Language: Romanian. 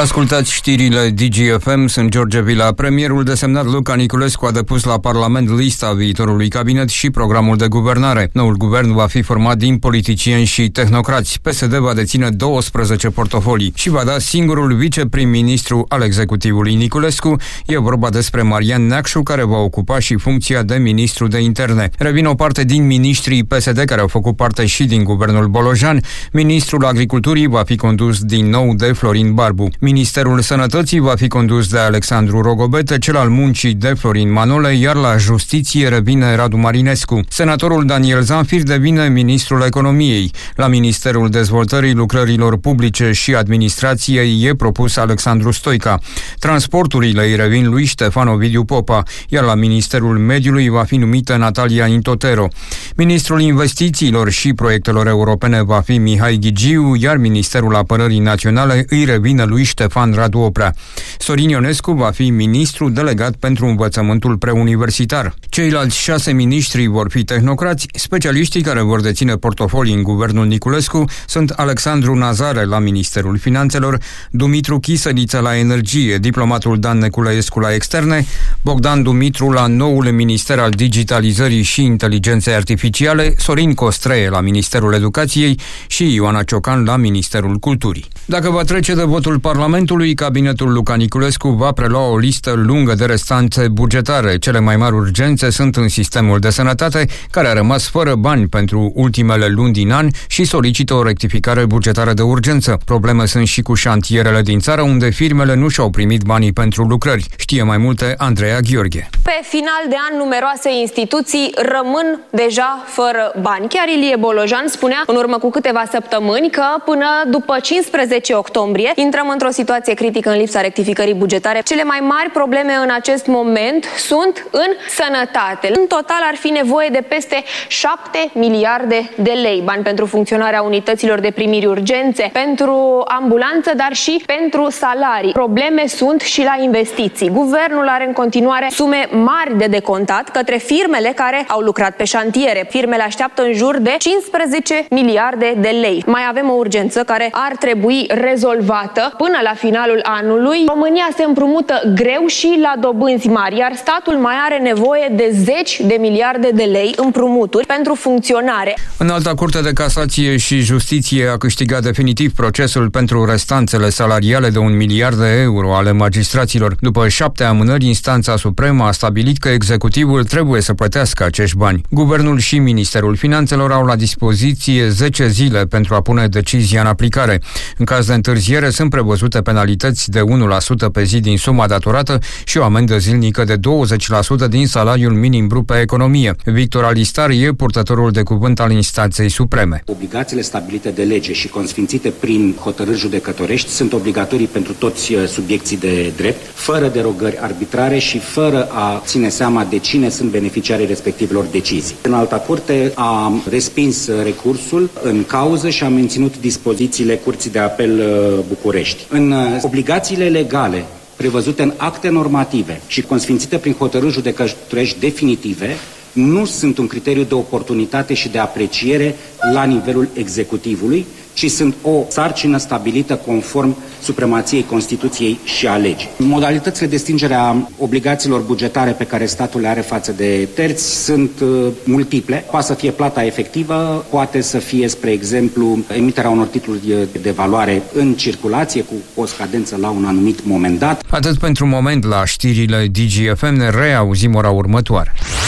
Ascultați știrile DGFM, sunt George Vila. Premierul desemnat Luca Niculescu a depus la Parlament lista viitorului cabinet și programul de guvernare. Noul guvern va fi format din politicieni și tehnocrați. PSD va deține 12 portofolii și va da singurul viceprim-ministru al executivului Niculescu. E vorba despre Marian Neacșu, care va ocupa și funcția de ministru de interne. Revin o parte din miniștrii PSD care au făcut parte și din guvernul Bolojan. Ministrul Agriculturii va fi condus din nou de Florin Barbu. Ministerul Sănătății va fi condus de Alexandru Rogobete, cel al Muncii de Florin Manole, iar la Justiție revine Radu Marinescu. Senatorul Daniel Zanfir devine ministrul Economiei. La Ministerul Dezvoltării Lucrărilor Publice și Administrației e propus Alexandru Stoica. Transporturile îi revin lui Ștefan Ovidiu Popa, iar la Ministerul Mediului va fi numită Natalia Intotero. Ministrul Investițiilor și Proiectelor Europene va fi Mihai Ghigiu, iar Ministerul Apărării Naționale îi revine lui Ștefan Radu Oprea. Sorin Ionescu va fi ministru delegat pentru învățământul preuniversitar. Ceilalți 6 miniștri vor fi tehnocrați. Specialiștii care vor deține portofolii în guvernul Niculescu sunt Alexandru Nazare la Ministerul Finanțelor, Dumitru Chisăliță la Energie, diplomatul Dan Neculescu la Externe, Bogdan Dumitru la noul Minister al Digitalizării și Inteligenței Artificiale, Sorin Costreie la Ministerul Educației și Ioana Ciocan la Ministerul Culturii. Dacă va trece de votul Parlamentului, cabinetul Luca Niculescu va prelua o listă lungă de restanțe bugetare. Cele mai mari urgențe sunt în sistemul de sănătate, care a rămas fără bani pentru ultimele luni din an și solicită o rectificare bugetară de urgență. Probleme sunt și cu șantierele din țară, unde firmele nu și-au primit banii pentru lucrări. Știe mai multe Andreea Gheorghe. Pe final de an, numeroase instituții rămân deja fără bani. Chiar Ilie Bolojan spunea în urmă cu câteva săptămâni că până după 15 octombrie intrăm într-o situație critică în lipsa rectificării bugetare. Cele mai mari probleme în acest moment sunt în sănătate. În total ar fi nevoie de peste 7 miliarde de lei, bani pentru funcționarea unităților de primiri urgențe, pentru ambulanță, dar și pentru salarii. Probleme sunt și la investiții. Guvernul are în continuare sume mari de decontat către firmele care au lucrat pe șantiere. Firmele așteaptă în jur de 15 miliarde de lei. Mai avem o urgență care ar trebui rezolvată până la finalul anului. România se împrumută greu și la dobânzi mari, iar statul mai are nevoie de 10 de miliarde de lei împrumuturi pentru funcționare. Înalta Curte de Casație și Justiție a câștigat definitiv procesul pentru restanțele salariale de 1 miliard de euro ale magistraților. După 7 amânări, instanța supremă a stabilit că executivul trebuie să plătească acești bani. Guvernul și Ministerul Finanțelor au la dispoziție 10 zile pentru a pune decizia în aplicare. În caz de întârziere, sunt prevăzute penalități de 1% pe zi din suma datorată și o amendă zilnică de 20% din salariul minim brut pe economie. Victor Alistar e purtătorul de cuvânt al instanței supreme. Obligațiile stabilite de lege și consfințite prin hotărâri judecătorești sunt obligatorii pentru toți subiecții de drept, fără derogări arbitrare și fără a ține seama de cine sunt beneficiarii respectivelor decizii. Înalta Curte a respins recursul în cauză și a menținut dispozițiile Curții de Apel București. În obligațiile legale prevăzute în acte normative și consfințite prin hotărâri judecătorești definitive, nu sunt un criteriu de oportunitate și de apreciere la nivelul executivului, ci sunt o sarcină stabilită conform supremației Constituției și a legii. Modalitățile de stingere a obligațiilor bugetare pe care statul le are față de terți sunt multiple. Poate să fie plata efectivă, poate să fie, spre exemplu, emiterea unor titluri de valoare în circulație cu o scadență la un anumit moment dat. Atât pentru moment la știrile DGFM, ne reauzim ora următoare.